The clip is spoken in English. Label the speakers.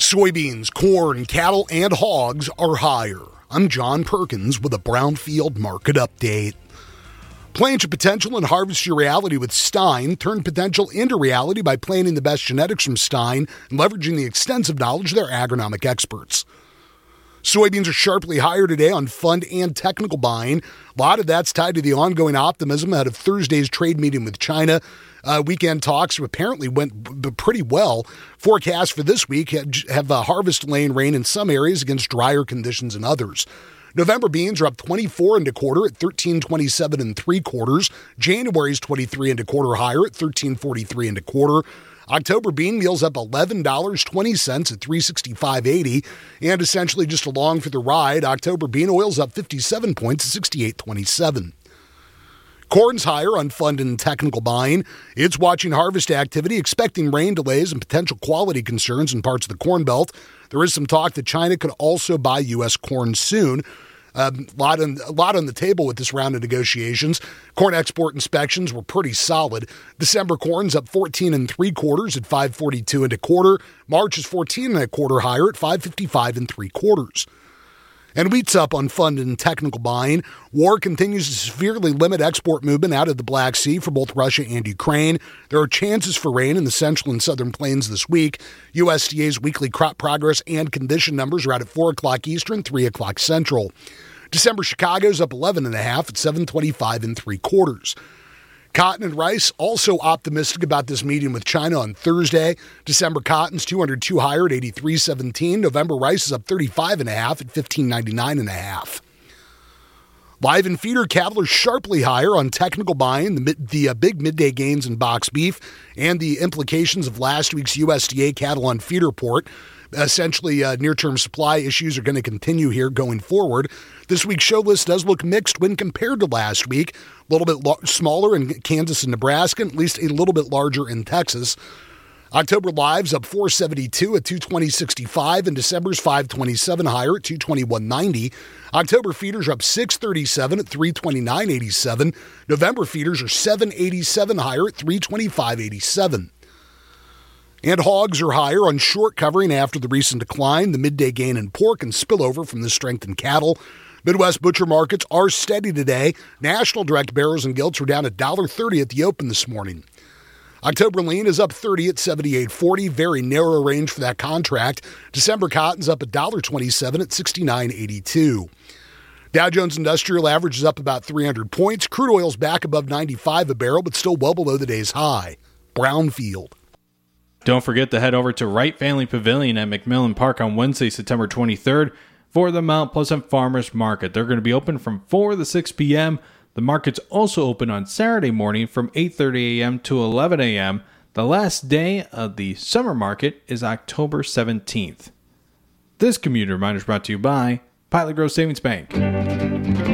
Speaker 1: Soybeans, corn, cattle, and hogs are higher. I'm John Perkins with a Brownfield market update. Plant your potential and harvest your reality with Stine. Turn potential into reality by planting the best genetics from Stine and leveraging the extensive knowledge of their agronomic experts. Soybeans are sharply higher today on fund and technical buying. A lot of that's tied to the ongoing optimism out of Thursday's trade meeting with China. Weekend talks apparently went pretty well. Forecasts for this week have harvest laying rain in some areas against drier conditions in others. November beans are up 24 and a quarter at 13.27 and 3/4. January's 23 and a quarter higher at 13.43 and a quarter. October bean meal's up $11.20 at 365.80, and essentially just along for the ride. October bean oil's up 57 points at 68.27. Corn's higher on fund and technical buying. It's watching harvest activity, expecting rain delays and potential quality concerns in parts of the Corn Belt. There is some talk that China could also buy U.S. corn soon. A lot on the table with this round of negotiations. Corn export inspections were pretty solid. December corn's up 14 and 3/4 at 5.42 and a quarter. March is 14 and a quarter higher at 5.55 and 3/4. And wheat's up on fund and technical buying. War continues to severely limit export movement out of the Black Sea for both Russia and Ukraine. There are chances for rain in the central and southern plains this week. USDA's weekly crop progress and condition numbers are out at 4 o'clock Eastern, 3 o'clock Central. December Chicago's up 11.5 at 7.25 and 3/4. Cotton and rice also optimistic about this meeting with China on Thursday. December cotton's 202 higher at 83.17. November rice is up 35.5 at 15.99.5. Live and feeder cattle are sharply higher on technical buying, the big midday gains in box beef, and the implications of last week's USDA cattle on feed report. Essentially, near-term supply issues are going to continue here going forward. This week's show list does look mixed when compared to last week. A little bit smaller in Kansas and Nebraska, and at least a little bit larger in Texas. October lives up 472 at 220.65, and December's 527 higher at 221.90. October feeders are up 637 at 329.87. November feeders are 787 higher at 325.87. And hogs are higher on short covering after the recent decline, the midday gain in pork, and spillover from the strength in cattle. Midwest butcher markets are steady today. National direct barrels and gilts were down $1.30 at the open this morning. October lean is up 30 at 78.40, very narrow range for that contract. December cotton's up $1.27 at 69.82. Dow Jones Industrial average is up about 300 points. Crude oil's back above 95 a barrel, but still well below the day's high. Brownfield.
Speaker 2: Don't forget to head over to Wright Family Pavilion at McMillan Park on Wednesday, September 23rd for the Mount Pleasant Farmers Market. They're going to be open from 4 to 6 p.m. The market's also open on Saturday morning from 8:30 a.m. to 11 a.m. The last day of the summer market is October 17th. This community reminder is brought to you by Pilot Grove Savings Bank.